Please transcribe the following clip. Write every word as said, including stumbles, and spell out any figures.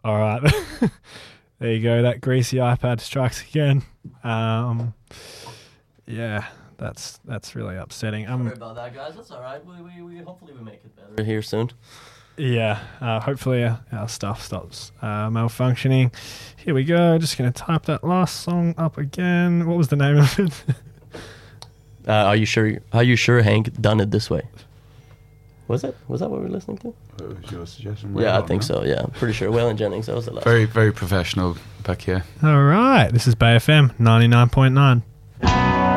All right. There you go. That greasy iPad strikes again. Um, yeah, that's that's really upsetting. Um, Sorry about that, guys. That's all right. We, we, we hopefully we make it better here soon. Yeah, uh, hopefully our, our stuff stops uh, malfunctioning. Here we go. Just going to type that last song up again. What was the name of it? Uh, are you sure? Are you sure Hank done it this way? Was it? Was that what we were listening to? What was your suggestion? Yeah, I Waylon, think no? so. Yeah, I'm pretty sure. Waylon Jennings. That was the last. Very, very professional back here. All right. This is Bay F M ninety-nine point nine.